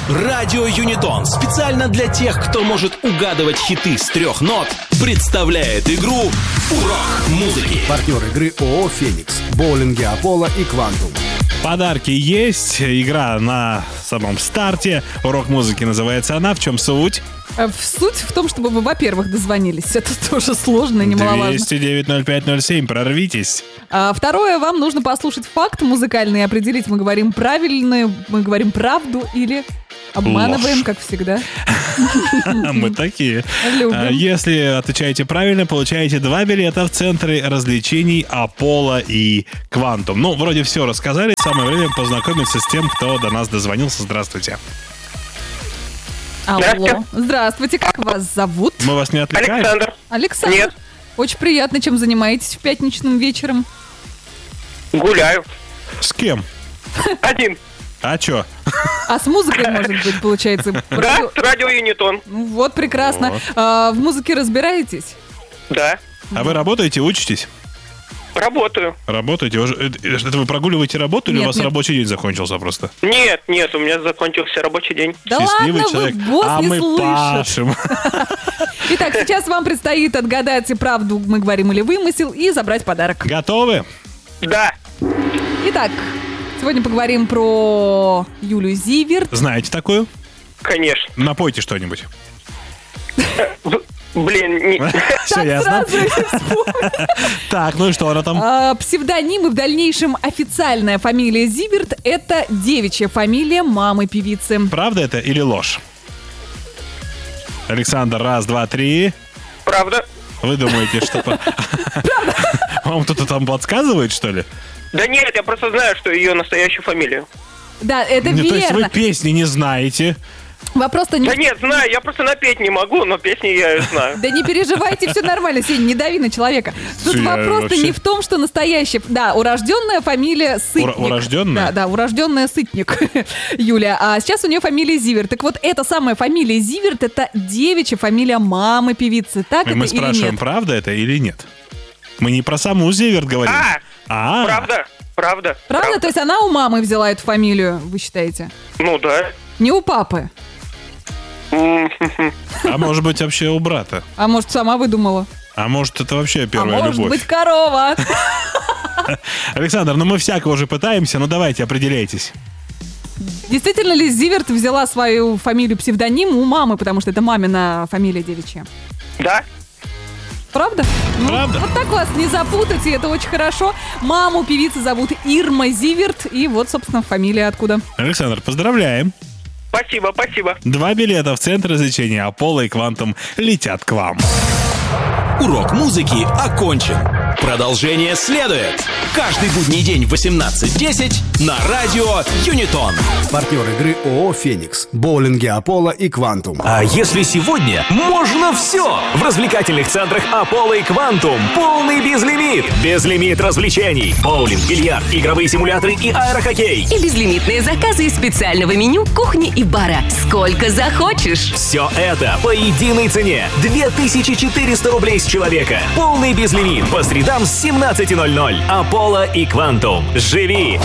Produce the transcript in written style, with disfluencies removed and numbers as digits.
Радио Юнитон специально для тех, кто может угадывать хиты с 3 нот, представляет игру «Урок музыки». Партнер игры ООО «Феникс», боулинги «Аполло» и «Квантум». Подарки есть, игра на самом старте. Урок музыки называется она. В чем суть? Суть в том, чтобы вы, во-первых, дозвонились. Это тоже сложно и немаловажно. 209-05-07, прорвитесь. Второе, вам нужно послушать факт музыкальный и определить, мы говорим правильно, мы говорим правду или обманываем, ложь. как всегда. Мы такие. Любим. Если отвечаете правильно, получаете 2 билета в центры развлечений «Аполло» и «Квантум». Ну, вроде все рассказали. Самое время познакомиться с тем, кто до нас дозвонился. Здравствуйте. Алло. Здравствуйте, как вас зовут? Мы вас не отвлекаем? Александр. Александр. Нет. Очень приятно. Чем занимаетесь в пятничным вечером? Гуляю. С кем? Один. А чё? А с музыкой, может быть, получается? Да, с радио Юнитон. Ну, вот, прекрасно. Вот. В музыке разбираетесь? Да. А вы работаете, учитесь? Работаю. Работаете? Это вы прогуливаете работу или Нет, у вас нет. рабочий день закончился просто? Нет, у меня закончился рабочий день. Да Счастливый ладно, человек. вы, босс А не мы слышит. пашем. Итак, сейчас вам предстоит отгадать, правду мы говорим или вымысел, и забрать подарок. Готовы? Да. Итак, сегодня поговорим про Юлю Зиверт. Знаете такую? Конечно. Напойте что-нибудь. Блин, Все ясно. Сразу и вспомнил. Так, ну и что она там? Псевдоним и в дальнейшем официальная фамилия Зиверт – это девичья фамилия мамы певицы. Правда это или ложь? Александр, 1, 2, 3. правда? Вы думаете, что... Вам кто-то там подсказывает, что ли? Да нет, я просто знаю, что ее настоящую фамилию. Да, это Ну, то есть вы верно. песни не знаете. Вопрос-то не... Да нет, знаю, я просто напеть не могу, но песни я знаю. Да не переживайте, все нормально, Сень, не дави на человека. Тут Я вопрос-то вообще- не в том, что настоящая... Да, урожденная фамилия Сытник. Урожденная? Да, урожденная Сытник, Юля. А сейчас у нее фамилия Зиверт. Так вот, эта самая фамилия Зиверт, это девичья фамилия мамы певицы. Так И это мы или спрашиваем, нет? правда это или нет? Мы не про саму Зиверт говорим. Правда? Правда? То есть она у мамы взяла эту фамилию, вы считаете? Ну да. Не у папы. А может быть вообще у брата? А может, сама выдумала? А может это вообще А первая может любовь? быть, корова. Александр, ну мы всякого уже пытаемся, ну давайте определяйтесь. Действительно ли Зиверт взяла свою фамилию псевдоним у мамы, потому что это мамина фамилия девичья? Да? Правда? Ну, Правда. Вот так вас не запутать, и это очень хорошо. Маму певицы зовут Ирма Зиверт, и вот, собственно, фамилия откуда. Александр, поздравляем. Спасибо. 2 билета в центр развлечения «Аполло» и «Квантум» летят к вам. Урок музыки окончен. Продолжение следует. Каждый будний день в 18:10 на радио Юнитон. Партнер игры ООО «Феникс», боулинги «Аполло» и «Квантум». А если сегодня можно все? В развлекательных центрах «Аполло» и «Квантум» полный безлимит. Безлимит развлечений. Боулинг, бильярд, игровые симуляторы и аэрохоккей. И безлимитные заказы из специального меню кухни и бара. Сколько захочешь. Все это по единой цене. 2400 рублей с человека. Полный безлимит по средам с 17:00. «Аполло» и «Квантум». Живи